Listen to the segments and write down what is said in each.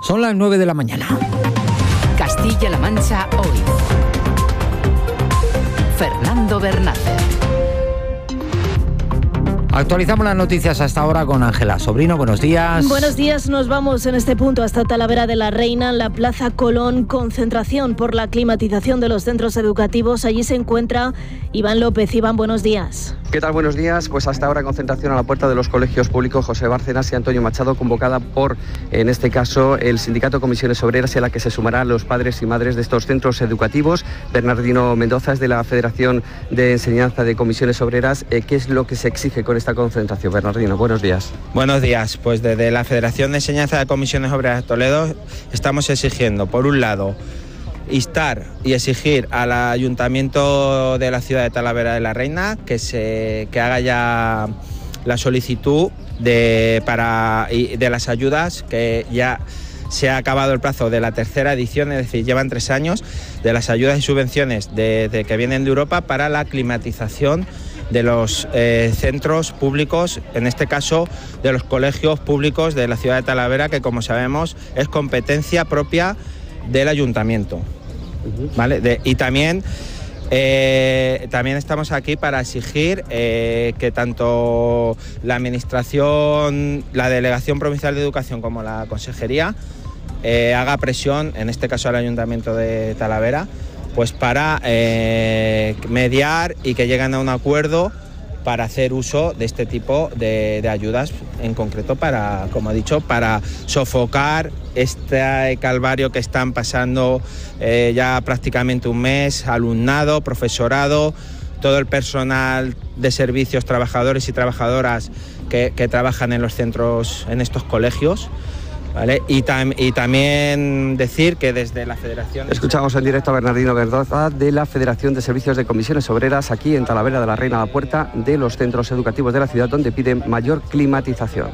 Son las 9 de la mañana. Castilla-La Mancha hoy. Fernando Bernácez. Actualizamos las noticias hasta ahora con Ángela Sobrino. Buenos días. Buenos días. Nos vamos en este punto hasta Talavera de la Reina, en la Plaza Colón. Concentración por la climatización de los centros educativos. Allí se encuentra Iván López. Iván, buenos días. ¿Qué tal? Buenos días. Pues hasta ahora concentración a la puerta de los colegios públicos José Bárcenas y Antonio Machado, convocada por, en este caso, el Sindicato Comisiones Obreras, y a la que se sumarán los padres y madres de estos centros educativos. Bernardino Mendoza es de la Federación de Enseñanza de Comisiones Obreras. ¿Qué es lo que se exige con esta concentración? Bernardino, buenos días. Buenos días. Pues desde la Federación de Enseñanza de Comisiones Obreras de Toledo estamos exigiendo, por un lado, instar y exigir al Ayuntamiento de la ciudad de Talavera de la Reina que haga ya la solicitud de las ayudas, que ya se ha acabado el plazo de la tercera edición, es decir, llevan 3 años, de las ayudas y subvenciones que vienen de Europa para la climatización de los centros públicos, en este caso de los colegios públicos de la ciudad de Talavera, que como sabemos es competencia propia del ayuntamiento. ¿Vale? Y también estamos aquí para exigir que tanto la Administración, la Delegación Provincial de Educación como la Consejería haga presión, en este caso al Ayuntamiento de Talavera, pues para mediar y que lleguen a un acuerdo para hacer uso de este tipo de ayudas, en concreto para, como he dicho, para sofocar este calvario que están pasando ya prácticamente un mes, alumnado, profesorado, todo el personal de servicios, trabajadores y trabajadoras que trabajan en los centros, en estos colegios. ¿Vale? Y también decir que desde la Federación... Escuchamos en directo a Bernardino Mendoza de la Federación de Servicios de Comisiones Obreras, aquí en Talavera de la Reina, a la puerta de los centros educativos de la ciudad, donde piden mayor climatización.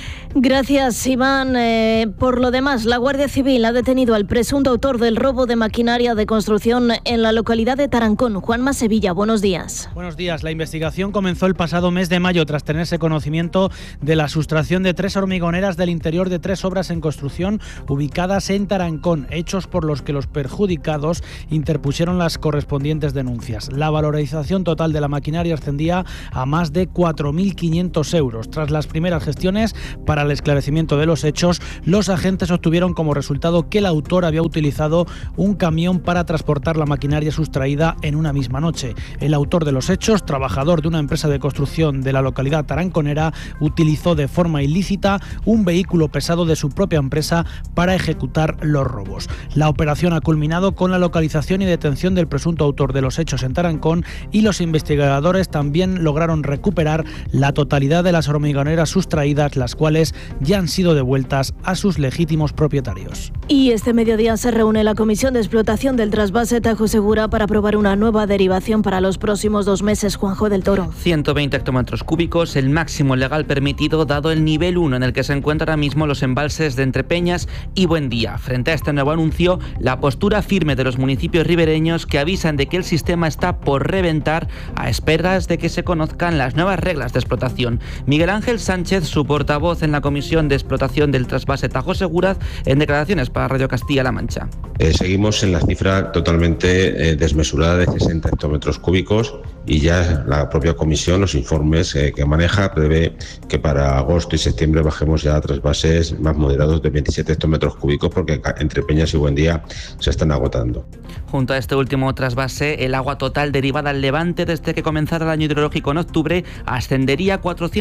Gracias, Iván. Por lo demás, la Guardia Civil ha detenido al presunto autor del robo de maquinaria de construcción en la localidad de Tarancón. Juanma Sevilla, buenos días. Buenos días. La investigación comenzó el pasado mes de mayo tras tenerse conocimiento de la sustracción de 3 hormigoneras del interior de 3 obras en construcción ubicadas en Tarancón, hechos por los que los perjudicados interpusieron las correspondientes denuncias. La valorización total de la maquinaria ascendía a más de 4.500 euros. Tras las primeras gestiones para el esclarecimiento de los hechos, los agentes obtuvieron como resultado que el autor había utilizado un camión para transportar la maquinaria sustraída en una misma noche. El autor de los hechos, trabajador de una empresa de construcción de la localidad taranconera, utilizó de forma ilícita un vehículo pesado de su propia empresa para ejecutar los robos. La operación ha culminado con la localización y detención del presunto autor de los hechos en Tarancón, y los investigadores también lograron recuperar la totalidad de las hormigoneras sustraídas, las cuales ya han sido devueltas a sus legítimos propietarios. Y este mediodía se reúne la Comisión de Explotación del Trasvase Tajo Segura para aprobar una nueva derivación para los próximos 2 meses. Juanjo del Toro. 120 hectómetros cúbicos, el máximo legal permitido dado el nivel 1 en el que se encuentran ahora mismo los embalses de Entrepeñas y Buendía. Frente a este nuevo anuncio, la postura firme de los municipios ribereños, que avisan de que el sistema está por reventar a esperas de que se conozcan las nuevas reglas de explotación. Miguel Ángel Sánchez, su portavoz en la Comisión de Explotación del Trasvase Tajo Segura, en declaraciones para Radio Castilla-La Mancha. Seguimos en la cifra totalmente desmesurada de 60 hectómetros cúbicos, y ya la propia comisión, los informes que maneja, prevé que para agosto y septiembre bajemos ya a trasvases más moderados de 27 hectómetros cúbicos, porque entre Peñas y Buendía se están agotando. Junto a este último trasvase, el agua total derivada al levante desde que comenzara el año hidrológico en octubre ascendería a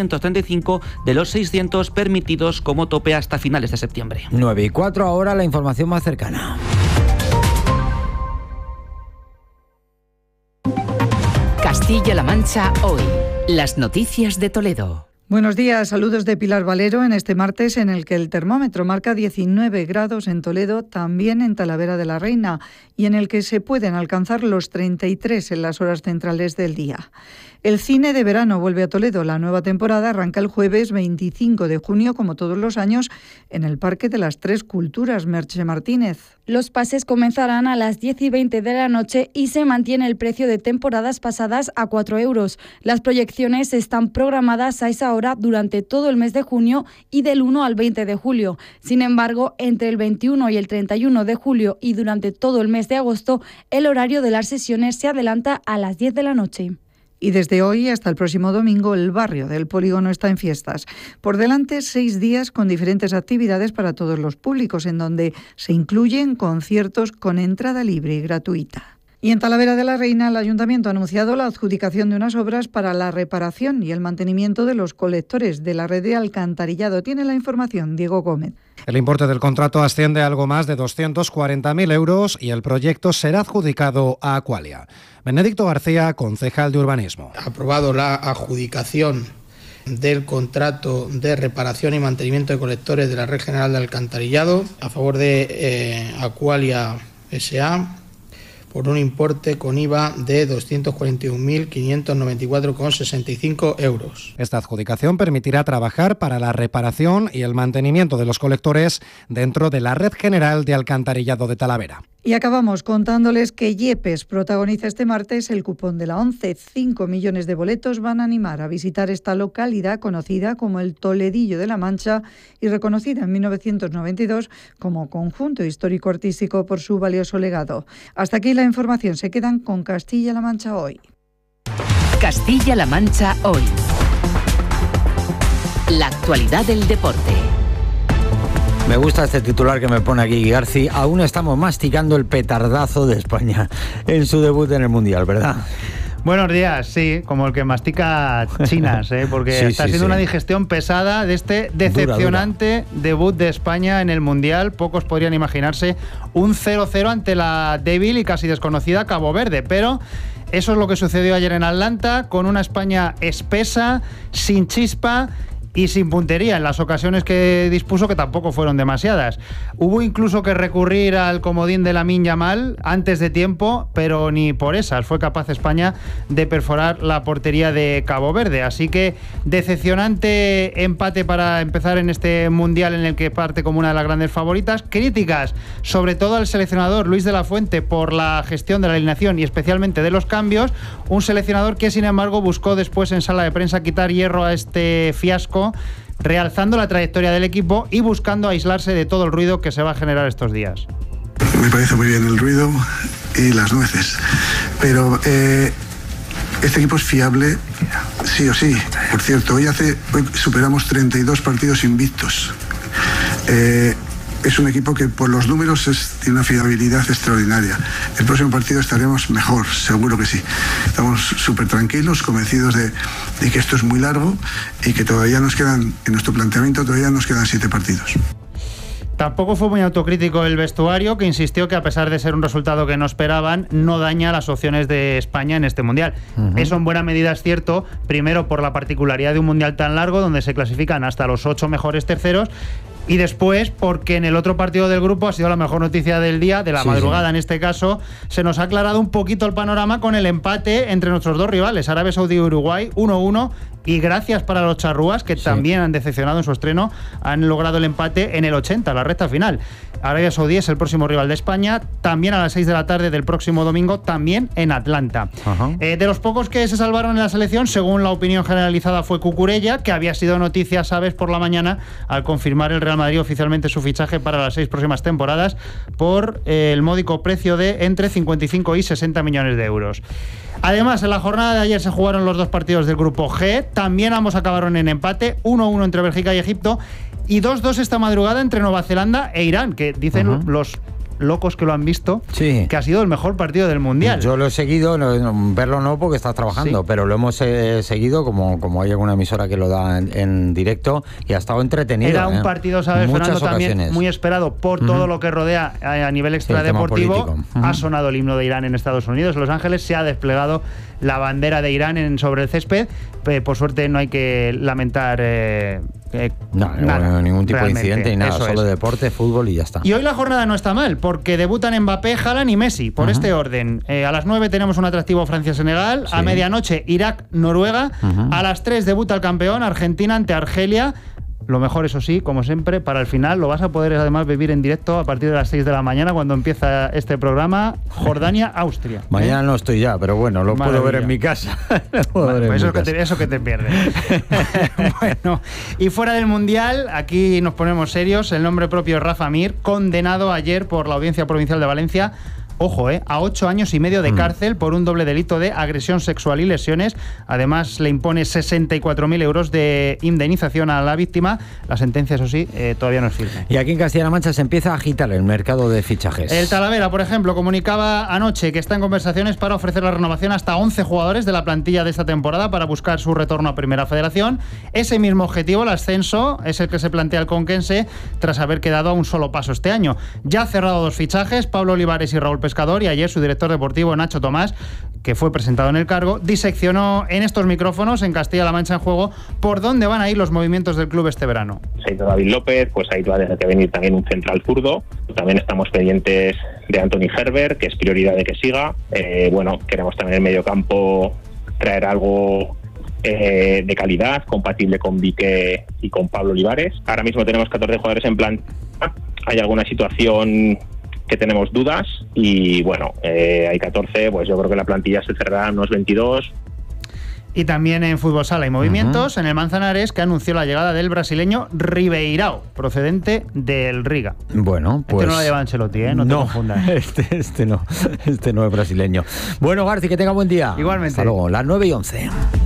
435 de los 600 permitidos como tope hasta finales de septiembre. 9:04, ahora la información más cercana. Castilla-La Mancha hoy. Las noticias de Toledo. Buenos días, saludos de Pilar Valero en este martes en el que el termómetro marca 19 grados en Toledo, también en Talavera de la Reina, y en el que se pueden alcanzar los 33 en las horas centrales del día. El cine de verano vuelve a Toledo. La nueva temporada arranca el jueves 25 de junio, como todos los años, en el Parque de las Tres Culturas, Merche Martínez. Los pases comenzarán a las 10:20 de la noche y se mantiene el precio de temporadas pasadas a 4 euros. Las proyecciones están programadas a esa hora durante todo el mes de junio y del 1 al 20 de julio. Sin embargo, entre el 21 y el 31 de julio y durante todo el mes de agosto, el horario de las sesiones se adelanta a las 10 de la noche. Y desde hoy hasta el próximo domingo el barrio del Polígono está en fiestas. Por delante 6 días con diferentes actividades para todos los públicos, en donde se incluyen conciertos con entrada libre y gratuita. Y en Talavera de la Reina, el Ayuntamiento ha anunciado la adjudicación de unas obras para la reparación y el mantenimiento de los colectores de la red de alcantarillado. Tiene la información Diego Gómez. El importe del contrato asciende a algo más de 240.000 euros y el proyecto será adjudicado a Aqualia. Benedicto García, concejal de Urbanismo. Ha aprobado la adjudicación del contrato de reparación y mantenimiento de colectores de la Red General de Alcantarillado a favor de Aqualia S.A. por un importe con IVA de 241.594,65 euros. Esta adjudicación permitirá trabajar para la reparación y el mantenimiento de los colectores dentro de la Red General de Alcantarillado de Talavera. Y acabamos contándoles que Yepes protagoniza este martes el cupón de la ONCE. 5 millones de boletos van a animar a visitar esta localidad conocida como el Toledillo de la Mancha y reconocida en 1992 como conjunto histórico-artístico por su valioso legado. Hasta aquí la información. Se quedan con Castilla-La Mancha hoy. Castilla-La Mancha hoy. La actualidad del deporte. Me gusta este titular que me pone aquí García. Aún estamos masticando el petardazo de España en su debut en el Mundial, ¿verdad? Buenos días, sí, como el que mastica chinas, porque sí, está siendo una digestión pesada de este decepcionante debut de España en el Mundial. Pocos podrían imaginarse un 0-0 ante la débil y casi desconocida Cabo Verde, pero eso es lo que sucedió ayer en Atlanta, con una España espesa, sin chispa y sin puntería en las ocasiones que dispuso, que tampoco fueron demasiadas. Hubo incluso que recurrir al comodín de Lamine Yamal antes de tiempo, pero ni por esas fue capaz España de perforar la portería de Cabo Verde. Así que decepcionante empate para empezar en este Mundial en el que parte como una de las grandes favoritas. Críticas sobre todo al seleccionador Luis de la Fuente por la gestión de la alineación y especialmente de los cambios. Un seleccionador que sin embargo buscó después en sala de prensa quitar hierro a este fiasco, realzando la trayectoria del equipo y buscando aislarse de todo el ruido que se va a generar estos días. Me parece muy bien el ruido y las nueces, pero este equipo es fiable sí o sí. Por cierto, hoy superamos 32 partidos invictos. Es un equipo que por los números tiene una fiabilidad extraordinaria. El próximo partido estaremos mejor, seguro que sí. Estamos súper tranquilos, convencidos de que esto es muy largo y que todavía nos quedan, en nuestro planteamiento, todavía nos quedan 7 partidos. Tampoco fue muy autocrítico el vestuario, que insistió que a pesar de ser un resultado que no esperaban, no daña las opciones de España en este Mundial. Eso en buena medida es cierto, primero por la particularidad de un Mundial tan largo, donde se clasifican hasta los 8 mejores terceros, y después porque en el otro partido del grupo ha sido la mejor noticia del día, de la madrugada en este caso, se nos ha aclarado un poquito el panorama con el empate entre nuestros dos rivales, Arabia Saudí y Uruguay, 1-1, y gracias para los charrúas, que también han decepcionado en su estreno, han logrado el empate en el 80, la recta final. Arabia Saudí es el próximo rival de España, también a las 6 de la tarde del próximo domingo, también en Atlanta. De los pocos que se salvaron en la selección, según la opinión generalizada, fue Cucurella, que había sido noticia, sabes, por la mañana, al confirmar el Real Madrid oficialmente su fichaje para las 6 próximas temporadas por el módico precio de entre 55 y 60 millones de euros. Además, en la jornada de ayer se jugaron los dos partidos del grupo G, también ambos acabaron en empate, 1-1 entre Bélgica y Egipto, y 2-2 esta madrugada entre Nueva Zelanda e Irán, que dicen los locos que lo han visto, que ha sido el mejor partido del Mundial. Yo lo he seguido, verlo no porque estás trabajando, pero lo hemos seguido, como hay alguna emisora que lo da en directo, y ha estado entretenido. Era un partido, ¿sabes, Fernando? También muy esperado por todo lo que rodea a nivel extradeportivo. Ha sonado el himno de Irán en Estados Unidos, en Los Ángeles, se ha desplegado la bandera de Irán sobre el césped. Por suerte no hay que lamentar nada, ningún tipo de incidente y nada, solo deporte, fútbol y ya está. Y hoy la jornada no está mal, porque debutan Mbappé, Haaland y Messi, por este orden. A las 9 tenemos un atractivo Francia-Senegal, a medianoche Irak-Noruega, a las 3 debuta el campeón Argentina ante Argelia, Lo mejor, eso sí, como siempre, para el final lo vas a poder además vivir en directo a partir de las 6 de la mañana cuando empieza este programa, Jordania-Austria. Mañana no estoy ya, pero bueno, lo puedo ver en mi casa. Eso que te pierdes. Bueno, y fuera del Mundial, aquí nos ponemos serios. El nombre propio es Rafa Mir, condenado ayer por la Audiencia Provincial de Valencia, ojo, a 8 años y medio de cárcel por un doble delito de agresión sexual y lesiones. Además, le impone 64.000 euros de indemnización a la víctima. La sentencia, eso sí, todavía no es firme. Y aquí en Castilla-La Mancha se empieza a agitar el mercado de fichajes. El Talavera, por ejemplo, comunicaba anoche que está en conversaciones para ofrecer la renovación hasta 11 jugadores de la plantilla de esta temporada para buscar su retorno a Primera Federación. Ese mismo objetivo, el ascenso, es el que se plantea el conquense tras haber quedado a un solo paso este año. Ya ha cerrado 2 fichajes, Pablo Olivares y Raúl Pescador, y ayer su director deportivo, Nacho Tomás, que fue presentado en el cargo, diseccionó en estos micrófonos, en Castilla-La Mancha en Juego, por dónde van a ir los movimientos del club este verano. Se ha ido David López, pues ahí va a tener que venir también un central zurdo. También estamos pendientes de Anthony Herbert, que es prioridad de que siga. Queremos también en medio campo traer algo de calidad, compatible con Vique y con Pablo Olivares. Ahora mismo tenemos 14 jugadores en plan. Hay alguna situación que tenemos dudas y hay 14, pues yo creo que la plantilla se cerrará en unos 22. Y también en fútbol sala hay movimientos en el Manzanares, que anunció la llegada del brasileño Ribeirão, procedente del Riga. Bueno, pues... Este no lo lleva Ancelotti, no te confundas. Este no es brasileño. Bueno, Garci, que tenga buen día. Igualmente. Hasta luego, las 9:11.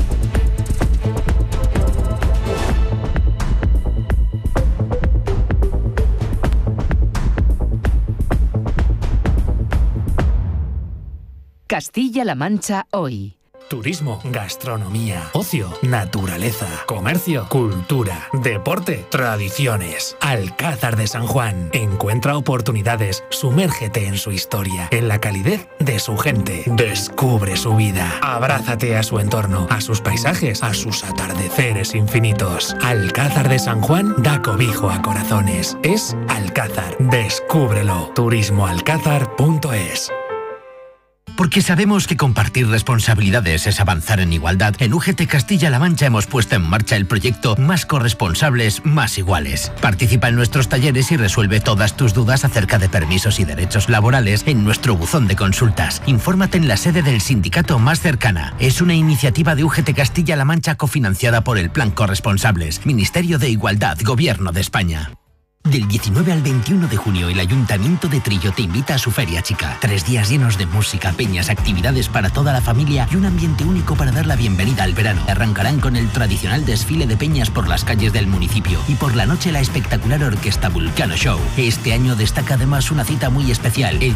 Castilla-La Mancha hoy. Turismo, gastronomía, ocio, naturaleza, comercio, cultura, deporte, tradiciones. Alcázar de San Juan. Encuentra oportunidades, sumérgete en su historia, en la calidez de su gente. Descubre su vida. Abrázate a su entorno, a sus paisajes, a sus atardeceres infinitos. Alcázar de San Juan da cobijo a corazones. Es Alcázar. Descúbrelo. turismoalcázar.es. Porque sabemos que compartir responsabilidades es avanzar en igualdad, en UGT Castilla-La Mancha hemos puesto en marcha el proyecto Más corresponsables, más iguales. Participa en nuestros talleres y resuelve todas tus dudas acerca de permisos y derechos laborales en nuestro buzón de consultas. Infórmate en la sede del sindicato más cercana. Es una iniciativa de UGT Castilla-La Mancha cofinanciada por el Plan Corresponsables, Ministerio de Igualdad, Gobierno de España. Del 19 al 21 de junio, el Ayuntamiento de Trillo te invita a su Feria Chica. 3 días llenos de música, peñas, actividades para toda la familia y un ambiente único para dar la bienvenida al verano. Arrancarán con el tradicional desfile de peñas por las calles del municipio y por la noche la espectacular orquesta Vulcano Show. Este año destaca además una cita muy especial, el